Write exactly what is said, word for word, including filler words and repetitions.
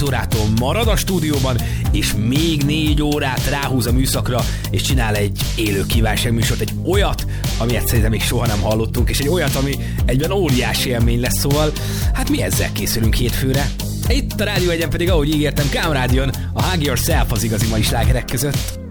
órától marad a stúdióban, és még négy órát ráhúz a műszakra, és csinál egy élő kívánságműsort, egy olyat, amilyet szerintem még soha nem hallottunk, és egy olyat, ami egyben óriási élmény lesz, szóval hát mi ezzel készülünk hétfőre. Itt a Rádió Egyen pedig, ahogy ígértem, Kámrádion, a Hug Yourself az igazi mai slágerek között.